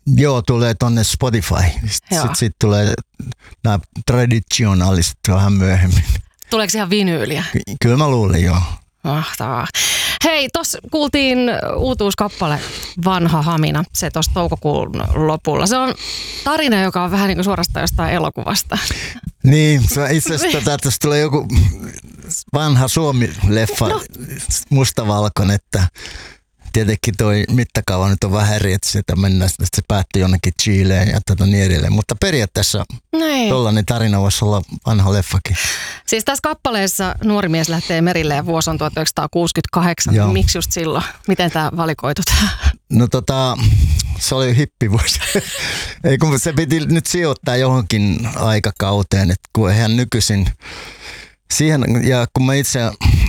Joo, tulee tonne Spotify. Sitten tulee nämä traditionaaliset vähän myöhemmin. Tuleeko ihan vinyyliä? Kyllä mä luulin, joo. Mahtavaa. Hei, tuossa kuultiin uutuuskappale Vanha Hamina, se tuossa toukokuun lopulla. Se on tarina, joka on vähän niin kuin suorastaan jostain elokuvasta. Niin, itse asiassa tässä tulee joku vanha Suomi-leffa, mustavalkoinen, että tietenkin toi mittakaava nyt on vähän eri, että se päättyi jonnekin Chileen ja niin edelleen. Mutta periaatteessa tollainen tarina voisi olla vanha leffakin. Siis tässä kappaleessa nuori mies lähtee merille ja vuosi on 1968. Joo. Miksi just silloin? Miten tämä valikoitu? No se oli hippivuosi. Ei kun se piti nyt sijoittaa johonkin aikakauteen, että kun eihän nykyisin siihen, ja kun mä itse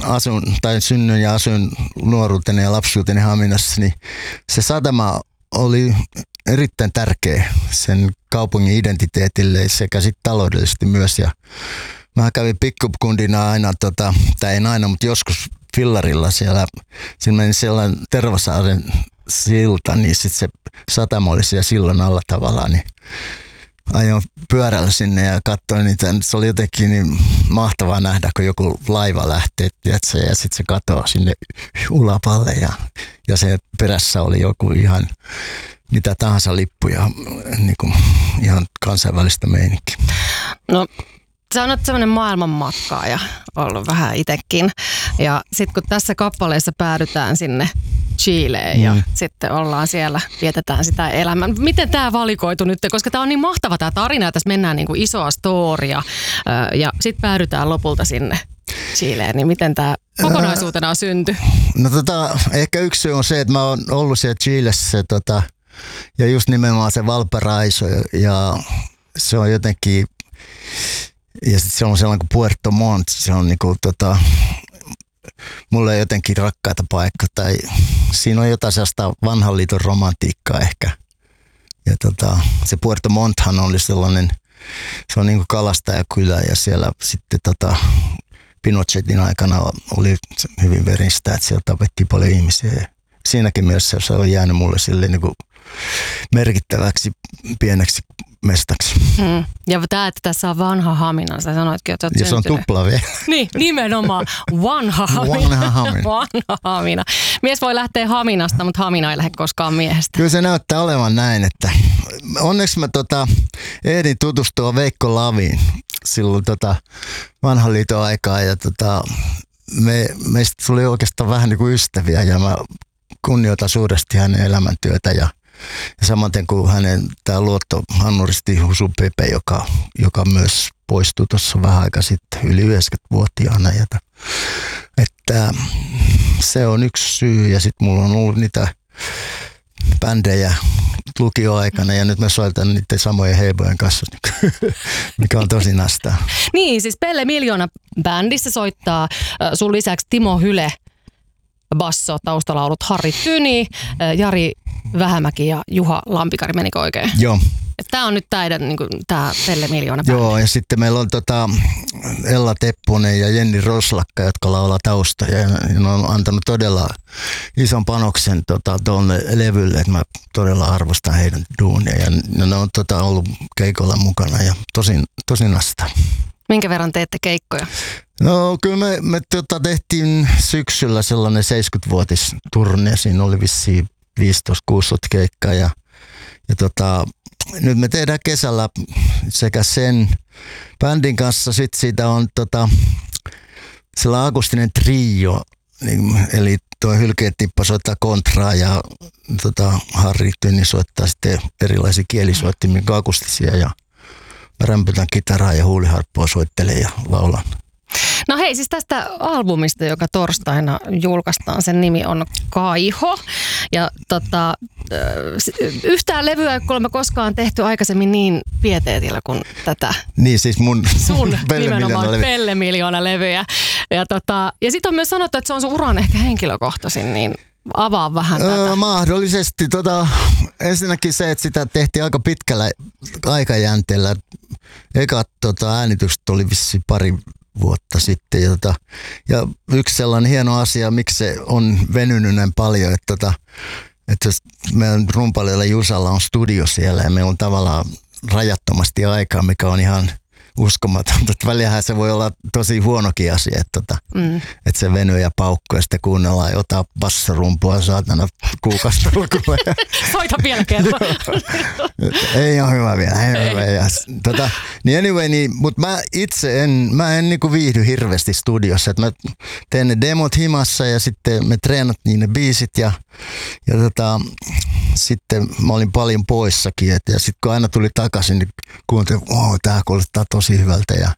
synnyin ja asuin nuoruuteni ja lapsuuteni Haminassa, niin se satama oli erittäin tärkeä sen kaupungin identiteetille sekä sitten taloudellisesti myös. Ja mä kävin pikkukundina aina, tai en aina, mutta joskus fillarilla siellä meni sellainen Tervasaaren silta, niin sitten se satama oli siellä sillan alla tavallaan, niin ajoin pyörällä sinne ja katsoin niitä. Se oli jotenkin niin mahtavaa nähdä, kun joku laiva lähtee, tiedätkö, ja sitten se katoaa sinne ulapalle ja se perässä oli joku ihan mitä tahansa lippuja, niin kuin ihan kansainvälistä meininkiä. No, sä oot sellainen maailmanmatkaaja ollut vähän itsekin. Ja sitten kun tässä kappaleessa päädytään sinne Chileen ja sitten ollaan siellä, vietetään sitä elämää. Miten tämä valikoitu nyt? Koska tämä on niin mahtava tämä tarina ja tässä mennään niin kuin isoa storia ja sitten päädytään lopulta sinne Chileen. Niin miten tämä kokonaisuutena syntyi? No ehkä yksi syy on se, että mä oon ollut siellä Chilessä ja just nimenomaan se Valparaiso ja se on jotenkin, ja sitten se on sellainen kuin Puerto Montt, se on niinku mulle on jotenkin rakkaita paikka, tai siinä on jotain sellaista vanhan liiton romantiikkaa ehkä. Ja se Puerto Montthan oli sellainen, se on niinku kalastajakylä ja siellä sitten Pinochetin aikana oli hyvin veristä, että siellä tapettiin paljon ihmisiä. Ja siinäkin mielessä se on jäänyt mulle silleen niinku merkittäväksi pieneksi mestaksi. Ja tämä, että tässä on vanha Hamina, sä sanoitkin, että ja se on tupla vielä. Niin, nimenomaan vanha Hamina. Vanha Hamina. Mies voi lähteä Haminasta, mutta Hamina ei lähde koskaan miehestä. Kyllä se näyttää olevan näin, että onneksi mä ehdin tutustua Veikko Laviin silloin vanhan liiton aikaa ja meistä tuli oikeastaan vähän niin kuin ystäviä ja mä kunnioitan suuresti hänen elämäntyötä ja samaten kuin hänen tämä luottohannuristi Husu Pepe, joka myös poistui tuossa vähän aika sitten yli 90-vuotiaana. Että se on yksi syy ja sitten mulla on ollut niitä bändejä lukioaikana ja nyt mä soitan niiden samojen heibojen kanssa, mikä on tosi nastaa. Niin, siis Pelle Miljoona bändissä soittaa sun lisäksi Timo Hyle, basso, taustalaulut Harri Tyni, Jari Vähämäki ja Juha Lampikari, menikö oikein? Joo. Tämä on nyt tämä Pelle Miljoona bändi. Joo, ja sitten meillä on Ella Tepponen ja Jenni Roslakka, jotka laulaa taustoja. Ja ne on antanut todella ison panoksen tuonne levylle, että mä todella arvostan heidän duunia. Ja ne on ollut keikolla mukana ja tosi nastaa. Minkä verran teette keikkoja? No kyllä me tehtiin syksyllä sellainen 70-vuotisturne. Siinä oli vissiin 15-16 keikkaa ja nyt me tehdään kesällä sekä sen bändin kanssa, sitten siitä on sellainen akustinen trio, eli tuo Hylkeetippa soittaa kontraa ja Harri Tyni soittaa sitten erilaisia kielisoittimia, akustisia ja mä rämpytän kitaraa ja huuliharppua soittelen ja laulan. No hei, siis tästä albumista, joka torstaina julkaistaan, sen nimi on Kaiho. Ja yhtään levyä ei kuulemma koskaan tehty aikaisemmin niin pieteetillä kuin tätä. Niin, siis sun nimenomaan Pelle Miljoona levyjä. Ja sitten on myös sanottu, että se on sun uran ehkä henkilökohtaisin, niin avaa vähän tätä. Mahdollisesti. Ensinnäkin se, että sitä tehtiin aika pitkällä aikajänteellä. Ekat äänitykset oli vissiin pari vuotta sitten. Ja yksi sellainen hieno asia, miksi se on venynyt näin paljon, että Että meidän rumpalilla Jusalla on studio siellä ja meillä on tavallaan rajattomasti aikaa, mikä on ihan uskomatonta. Välillähän se voi olla tosi huonokin asia, että se venyy ja paukkuu ja sitten kuunnellaan jotain bassorumpua saatana kuukastolkulle. Soita vielä kerran. Ei ole hyvä vielä. Niin anyway, mutta mä itse en niinku viihdy hirveästi studiossa. Et mä teen ne demot himassa ja sitten me treenattiin ne biisit ja sitten mä olin paljon poissakin. Ja sitten kun aina tuli takaisin, niin kuuntelin, tää kuulostaa tosi hyvältä. Ja,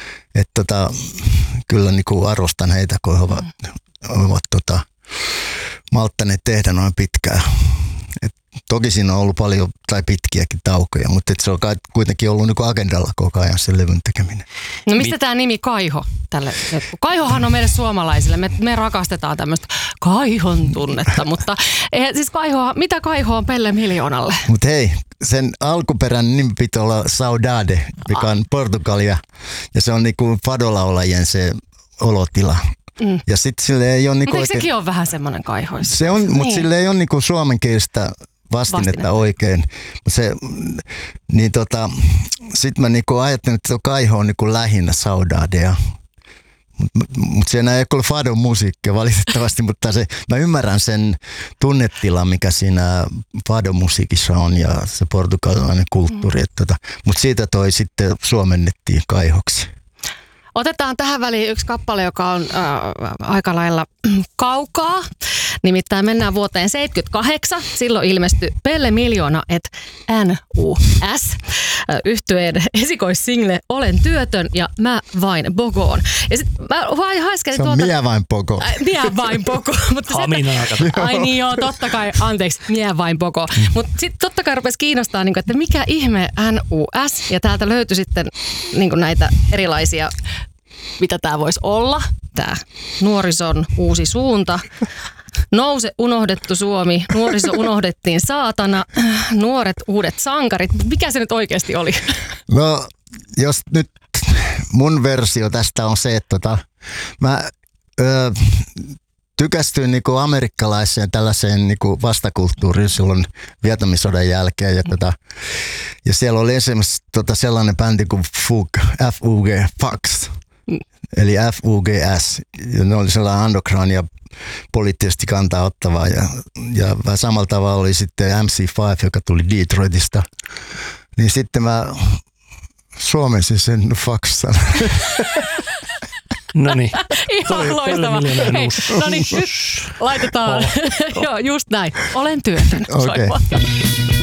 kyllä niinku arvostan heitä, kun he ovat malttaneet tehdä noin pitkään. Toki siinä on ollut paljon tai pitkiäkin taukoja, mutta se on kuitenkin ollut niinku agendalla koko ajan se levyn tekeminen. No mistä tämä nimi Kaiho tälle? Kaihohan on meille suomalaisille. Me rakastetaan tämmöistä Kaihon tunnetta, mutta siis mitä Kaiho on Pelle Miljoonalle? Mutta hei, sen alkuperäinen nimi pitää olla Saudade, mikä on Portugalia ja se on niinku fadolaulajien se olotila. Ja sit sille ei ole niinku oikein... sekin on vähän semmoinen kaihoissa? Se on, mutta sille ei ole niinku suomenkielistä vastinetta oikein. Sitten mä niinku ajattelin, että tuo Kaiho on niinku lähinnä Saudadea. Mutta siinä ei ole fadon musiikkia valitettavasti, mutta mä ymmärrän sen tunnetilan, mikä siinä fadon musiikissa on ja se portugalilainen kulttuuri. Mutta siitä toi sitten suomennettiin Kaihoksi. Otetaan tähän väliin yksi kappale, joka on aika lailla kaukaa. Nimittäin mennään vuoteen 1978. Silloin ilmestyi Pelle Miljoona et NUS. Yhtyeen esikoissingle Olen työtön ja Mä vain bogoon. Ja sit mä haiskelin tuolta... Se on Mie vain bogo. Mie vain bogo. Ai niin joo, totta kai. Anteeksi, Mie vain bogo. Mutta sitten totta kai rupesi kiinnostaa, että mikä ihme NUS. Ja täältä löytyi sitten näitä erilaisia... Mitä tämä voisi olla? Tämä nuorison uusi suunta. Nouse unohdettu Suomi. Nuoriso unohdettiin saatana. Nuoret uudet sankarit. Mikä se nyt oikeasti oli? No, jos nyt mun versio tästä on se, että mä tykästyin niinku amerikkalaiseen tällaiseen niinku vastakulttuuriin silloin Vietnamin jälkeen. Ja siellä oli esimerkiksi sellainen bändi kuin FUG, Fugs. Eli FUGS. Ja ne oli sellainen underground ja poliittisesti kantaa ottavaa. Ja samalla tavalla oli sitten MC5, joka tuli Detroitista. Niin sitten mä suomensin sen Fugs-sanan. Noniin. Ihan loistava. Noniin, nyt laitetaan. Joo, just näin. Olen työtön. Okay.